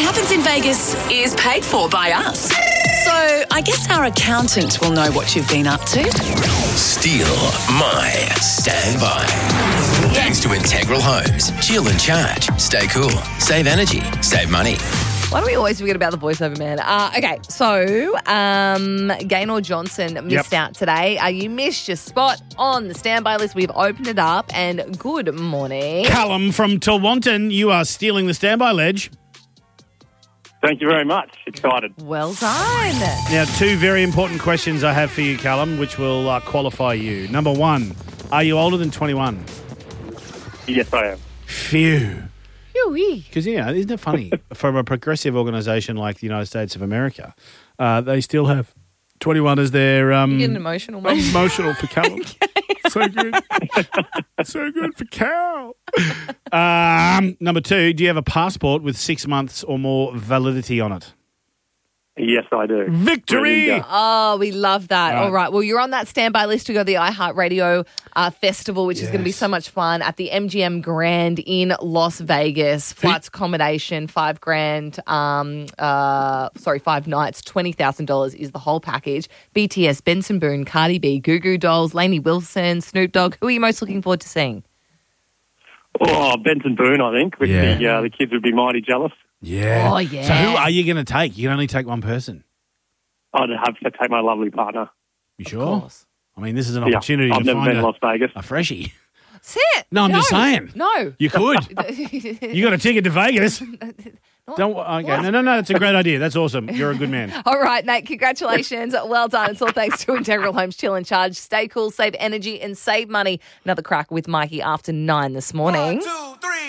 What happens in Vegas is paid for by us. So I guess our accountant will know what you've been up to. Steal my standby. Thanks to Integral Homes. Chill and charge. Stay cool. Save energy. Save money. Why do we always forget about the voiceover man? Okay, so Gaynor Johnson missed out today. You missed your spot on the standby list. We've opened it up, and good morning. Callum from Tawonton, you are stealing the standby ledge. Thank you very much. Excited. Well done. Now, two very important questions I have for you, Callum, which will qualify you. Number one, are you older than 21? Yes, I am. Phew. Phew-wee. Because, isn't it funny? From a progressive organisation like the United States of America, they still have 21 as their... You're getting emotional, mate. I'm emotional for Callum. So good. So good for Cal. Number two, do you have a passport with 6 months or more validity on it? Yes, I do. Victory! Oh, we love that. All right. Well, you're on that standby list to go to the iHeartRadio Festival, which is going to be so much fun at the MGM Grand in Las Vegas. Flights, accommodation, $5,000. 5 nights, $20,000 is the whole package. BTS, Benson Boone, Cardi B, Goo Goo Dolls, Lainey Wilson, Snoop Dogg. Who are you most looking forward to seeing? Oh, Benson Boone, I think. The kids would be mighty jealous. Yeah. Oh, yeah. So who are you going to take? You can only take one person. I'd have to take my lovely partner. You sure? Of course. I mean, this is an opportunity I've to never been to find Las Vegas. a freshie. Sit. No, I'm just saying. No. You could. You got a ticket to Vegas. Don't. Okay. No. It's a great idea. That's awesome. You're a good man. All right, mate. Congratulations. Well done. It's all thanks to Integral Homes. Chill and charge. Stay cool, save energy, and save money. Another crack with Mikey after 9 this morning. 1, 2, 3.